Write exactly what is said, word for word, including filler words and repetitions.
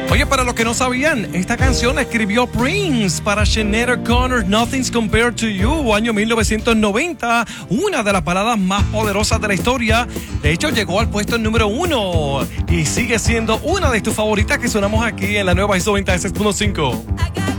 Oye, para los que no sabían, esta canción la escribió Prince para Sinead O'Connor, Nothing's Compared to You, año mil novecientos noventa, una de las baladas más poderosas de la historia. De hecho, llegó al puesto número uno y sigue siendo una de tus favoritas que sonamos aquí en la nueva Hits noventa y seis punto cinco.